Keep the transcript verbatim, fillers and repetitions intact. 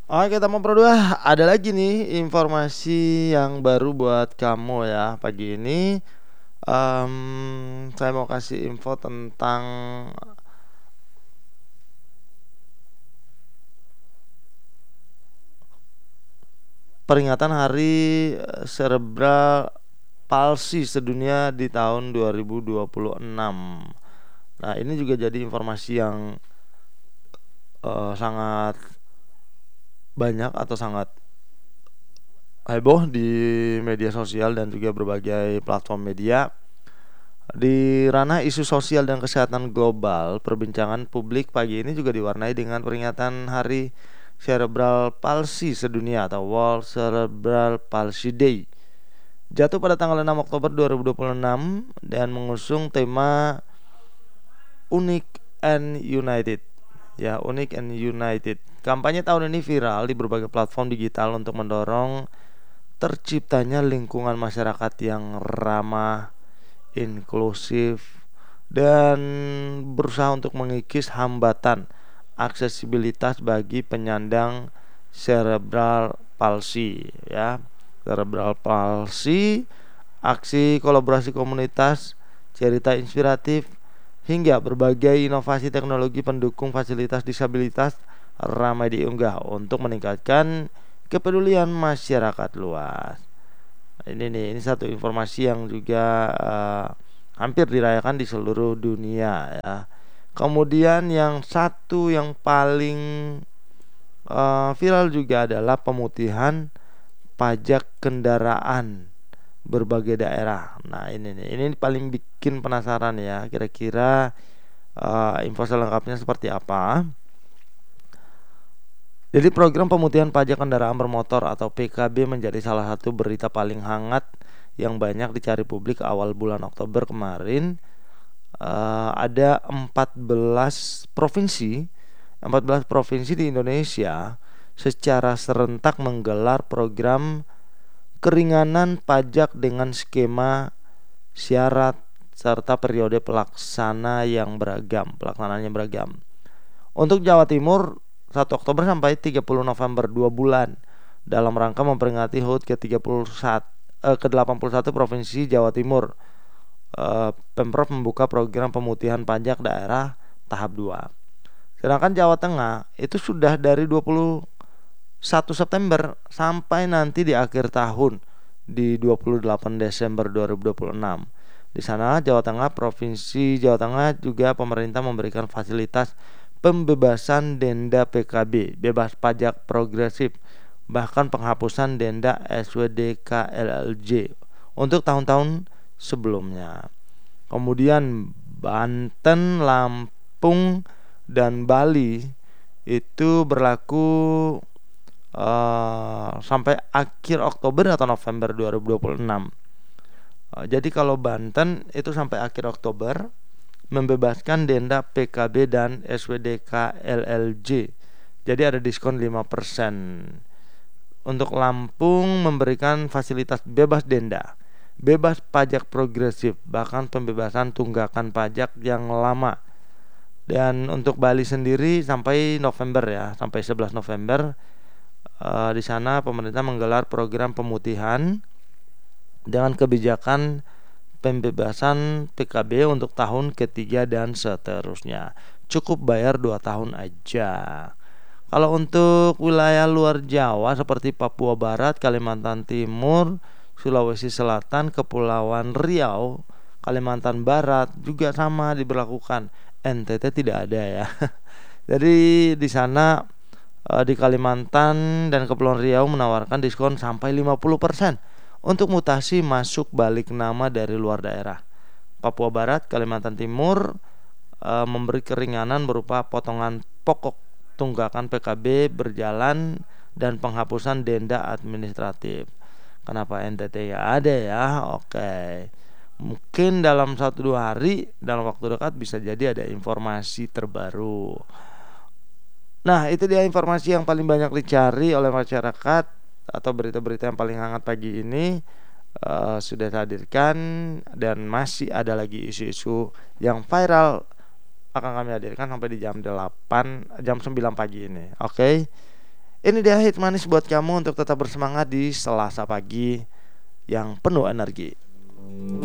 Oke, teman Pro dua, ada lagi nih informasi yang baru buat kamu ya pagi ini. Em, saya mau kasih info tentang peringatan Hari Cerebral Palsy sedunia di tahun dua ribu dua puluh enam. Nah, ini juga jadi informasi yang eh, sangat banyak atau sangat heboh di media sosial dan juga berbagai platform media. Di ranah isu sosial dan kesehatan global, perbincangan publik pagi ini juga diwarnai dengan peringatan Hari Cerebral Palsy sedunia atau World Cerebral Palsy Day. Jatuh pada tanggal enam Oktober dua ribu dua puluh enam dan mengusung tema Unique and United. Ya, Unique and United. Kampanye tahun ini viral di berbagai platform digital untuk mendorong terciptanya lingkungan masyarakat yang ramah, inklusif, dan berusaha untuk mengikis hambatan aksesibilitas bagi penyandang cerebral palsy ya. Cerebral palsy, aksi kolaborasi komunitas, cerita inspiratif hingga berbagai inovasi teknologi pendukung fasilitas disabilitas ramai diunggah untuk meningkatkan kepedulian masyarakat luas. Ini nih, ini satu informasi yang juga uh, hampir dirayakan di seluruh dunia ya. Kemudian yang satu yang paling uh, viral juga adalah pemutihan pajak kendaraan berbagai daerah. Nah, ini nih, ini paling bikin penasaran ya. Kira-kira uh, info selengkapnya seperti apa? Jadi program pemutihan pajak kendaraan bermotor atau P K B menjadi salah satu berita paling hangat yang banyak dicari publik awal bulan Oktober kemarin. Uh, ada empat belas provinsi, empat belas provinsi di Indonesia secara serentak menggelar program keringanan pajak dengan skema syarat serta periode pelaksana yang beragam, pelaksanaannya beragam. Untuk Jawa Timur satu Oktober sampai tiga puluh November, dua bulan dalam rangka memperingati H U T ke tiga puluh satu eh, ke delapan puluh satu Provinsi Jawa Timur. Eh, Pemprov membuka program pemutihan pajak daerah tahap dua. Sedangkan Jawa Tengah itu sudah dari dua puluh satu September sampai nanti di akhir tahun di dua puluh delapan Desember dua ribu dua puluh enam. Di sana Jawa Tengah, Provinsi Jawa Tengah juga pemerintah memberikan fasilitas pembebasan denda P K B, bebas pajak progresif, bahkan penghapusan denda S W D K L L J untuk tahun-tahun sebelumnya. Kemudian Banten, Lampung, dan Bali itu berlaku uh, sampai akhir Oktober atau November dua ribu dua puluh enam. Uh, jadi kalau Banten itu sampai akhir Oktober membebaskan denda P K B dan S W D K L L J. Jadi ada diskon lima persen. Untuk Lampung memberikan fasilitas bebas denda, bebas pajak progresif, bahkan pembebasan tunggakan pajak yang lama. Dan untuk Bali sendiri sampai November ya, sampai sebelas November uh, di sana pemerintah menggelar program pemutihan dengan kebijakan pembebasan P K B untuk tahun ketiga dan seterusnya. Cukup bayar dua tahun aja. Kalau untuk wilayah luar Jawa seperti Papua Barat, Kalimantan Timur, Sulawesi Selatan, Kepulauan Riau, Kalimantan Barat juga sama diberlakukan. N T T tidak ada ya. Jadi di sana di Kalimantan dan Kepulauan Riau menawarkan diskon sampai lima puluh persen untuk mutasi masuk balik nama dari luar daerah. Papua Barat, Kalimantan Timur e, memberi keringanan berupa potongan pokok tunggakan P K B berjalan dan penghapusan denda administratif. Kenapa N T T ya ada ya? Oke. Mungkin dalam satu dua hari dalam waktu dekat bisa jadi ada informasi terbaru. Nah, itu dia informasi yang paling banyak dicari oleh masyarakat atau berita-berita yang paling hangat pagi ini uh, sudah dihadirkan, dan masih ada lagi isu-isu yang viral akan kami hadirkan sampai di jam delapan, jam sembilan pagi ini. Oke. Okay? Ini dia hit manis buat kamu untuk tetap bersemangat di Selasa pagi yang penuh energi.